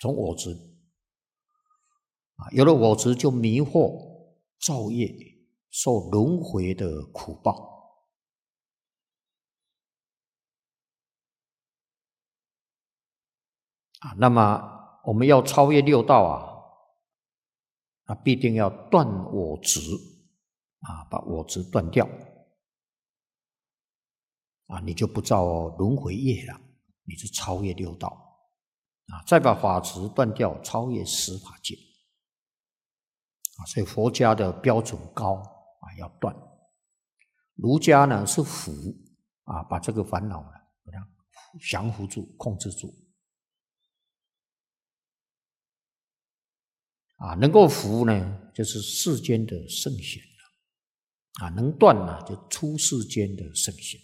从我执有了我执就迷惑造业，受轮回的苦报那么我们要超越六道必定要断我执把我执断掉你就不造轮回业了，你就超越六道再把法执断掉，超越十法界所以佛家的标准高要断。儒家呢是伏把这个烦恼呢把它降伏住，控制住能够伏呢就是世间的圣贤能断呢就出世间的圣贤。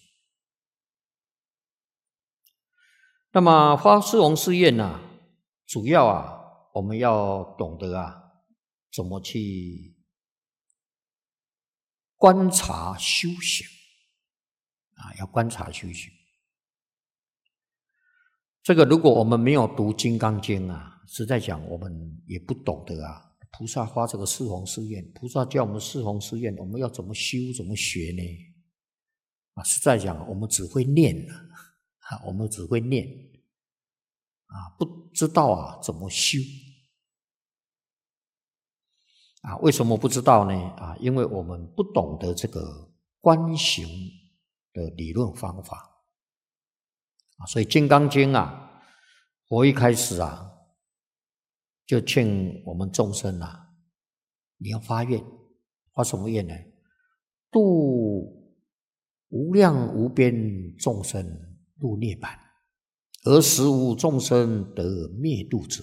那么发四弘誓愿主要我们要懂得怎么去观察修行要观察修行。这个如果我们没有读《金刚经》实在讲我们也不懂得菩萨发这个四弘誓愿，菩萨叫我们四弘誓愿，我们要怎么修怎么学呢？实在讲我们只会念我们只会念不知道怎么修为什么不知道呢？因为我们不懂得这个观行的理论方法所以《金刚经》佛一开始就劝我们众生你要发愿，发什么愿呢？度无量无边众生入涅槃，而实无众生得灭度者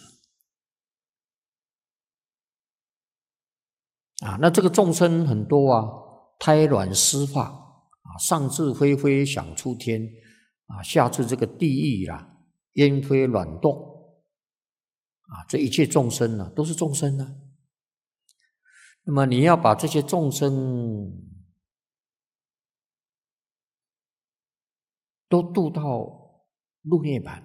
那这个众生很多胎卵湿发上至飞飞想出天下至这个地狱烟飞卵动这一切众生都是众生那么你要把这些众生都度到入涅槃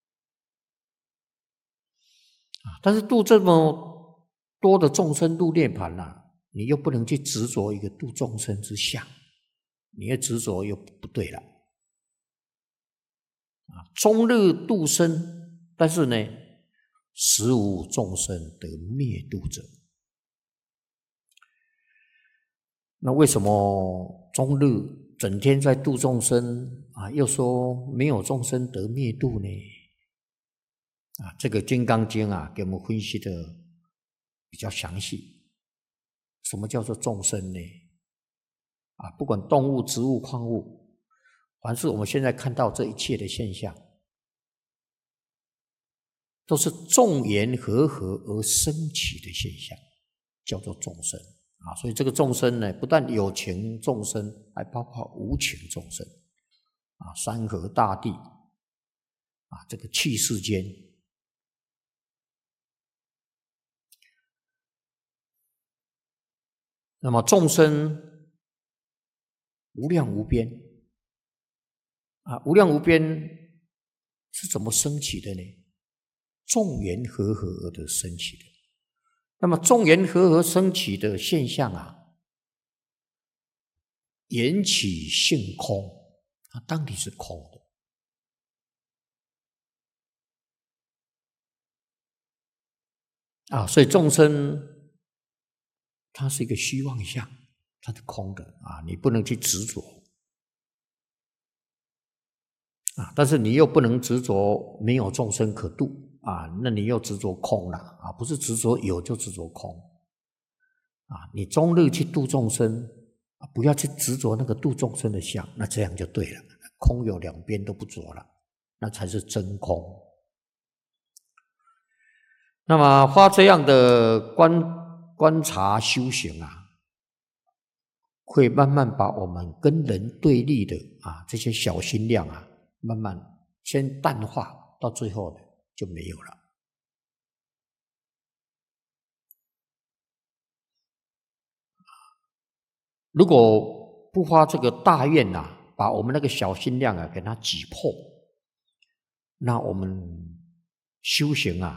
但是度这么多的众生入涅槃你又不能去执着一个度众生之相，你的执着又不对了终日度生，但是呢实无众生得灭度者。那为什么终日整天在度众生又说没有众生得灭度呢？这个《金刚经》给我们分析的比较详细。什么叫做众生呢？不管动物、植物、矿物，凡是我们现在看到这一切的现象，都是众缘和合而生起的现象，叫做众生所以这个众生呢，不但有情众生，还包括无情众生山河大地这个气世间那么众生无量无边无量无边是怎么升起的呢？众缘和合而得升起的。那么众缘和合升起的现象缘起性空，它当体是空的所以众生它是一个虚妄相，它是空的你不能去执着但是你又不能执着没有众生可度那你又执着空了不是执着有就执着空你终日去度众生不要去执着那个度众生的相，那这样就对了，空有两边都不着了，那才是真空。那么发这样的观察修行会慢慢把我们跟人对立的这些小心量慢慢先淡化，到最后呢就没有了。如果不发这个大愿把我们那个小心量给它挤破，那我们修行